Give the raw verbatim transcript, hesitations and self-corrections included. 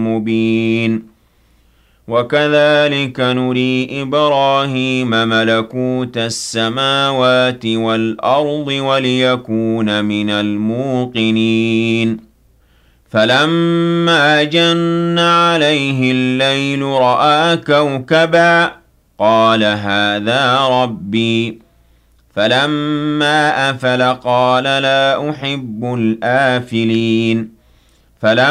مبين وكذلك نري إبراهيم ملكوت السماوات والأرض وليكون من الموقنين فلما جن عليه الليل رأى كوكبا قال هذا ربي فلما أفل قال لا أحب الآفلين فلما